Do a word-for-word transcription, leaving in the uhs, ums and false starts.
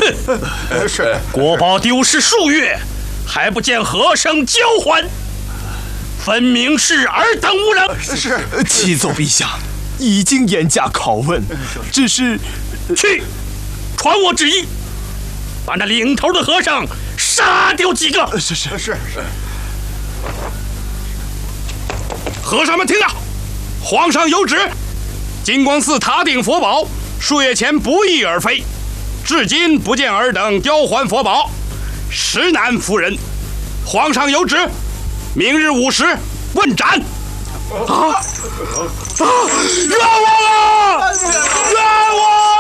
哼！是国宝丢失数月，还不见和尚交还，分明是尔等无能。 是， 启奏陛下，已经严加拷问，只是去，传我旨意，把那领头的和尚杀掉几个。 是是是是。 和尚们听着，皇上有旨，金光寺塔顶佛宝数月前不翼而飞，至今不见尔等交还佛宝，实难服人。皇上有旨，明日午时问斩。啊！啊！冤枉啊！冤枉！